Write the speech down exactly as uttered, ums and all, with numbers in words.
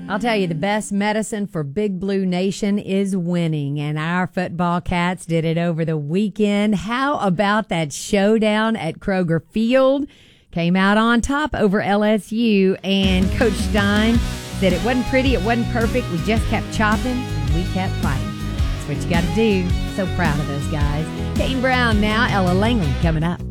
I'll tell you, the best medicine for Big Blue Nation is winning, and our football cats did it over the weekend. How about that showdown at Kroger Field? Came out on top over L S U, and Coach Stein said it wasn't pretty, it wasn't perfect. We just kept chopping, and we kept fighting. That's what you got to do. So proud of those guys. Kane Brown now, Ella Langley coming up.